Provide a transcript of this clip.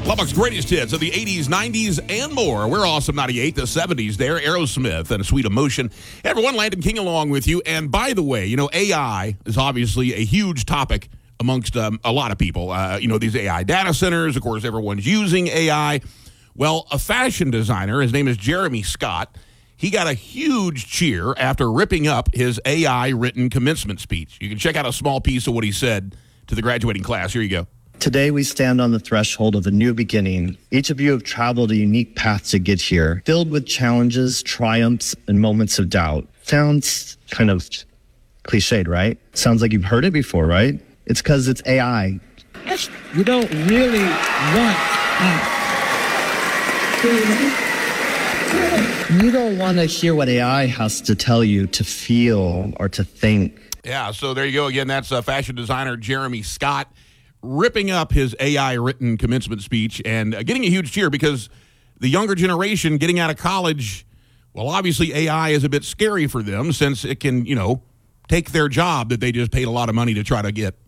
Lubbock's greatest hits of the 80s, 90s, and more. We're Awesome 98, the 70s there. Aerosmith and A Sweet Emotion. Hey, everyone, Landon King along with you. And by the way, AI is obviously a huge topic amongst a lot of people. These AI data centers, of course, everyone's using AI. Well, a fashion designer, his name is Jeremy Scott, he got a huge cheer after ripping up his AI-written commencement speech. You can check out a small piece of what he said to the graduating class. Here you go. Today, we stand on the threshold of a new beginning. Each of you have traveled a unique path to get here, filled with challenges, triumphs, and moments of doubt. Sounds kind of cliched, right? Sounds like you've heard it before, right? It's because it's AI. You don't really You don't want to hear what AI has to tell you to feel or to think. Yeah, so there you go. Again, that's fashion designer Jeremy Scott ripping up his AI-written commencement speech and getting a huge cheer because the younger generation getting out of college, well, obviously AI is a bit scary for them since it can, take their job that they just paid a lot of money to try to get.